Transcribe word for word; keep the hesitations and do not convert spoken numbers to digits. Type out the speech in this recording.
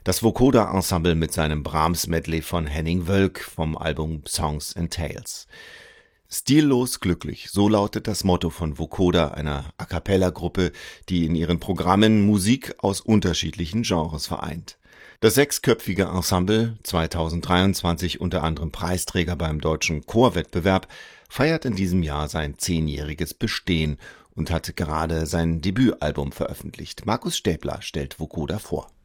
Das Vocoder Ensemble mit seinem Brahms-Medley von Henning Wölk vom Album Songs and Tales. Stillos glücklich, so lautet das Motto von Vocoder, einer A-cappella-Gruppe, die in ihren Programmen Musik aus unterschiedlichen Genres vereint. Das sechsköpfige Ensemble, zweitausenddreiundzwanzig unter anderem Preisträger beim Deutschen Chorwettbewerb, feiert in diesem Jahr sein zehnjähriges Bestehen und hat gerade sein Debütalbum veröffentlicht. Markus Stäbler stellt Vocoder vor.